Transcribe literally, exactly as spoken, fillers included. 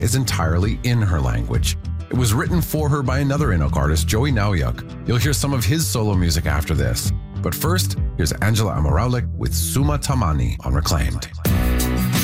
is entirely in her language. It was written for her by another Inuk artist, Joey Nauyuk. You'll hear some of his solo music after this. But first, here's Angela Amoraulik with Suma Tamani on Reclaimed.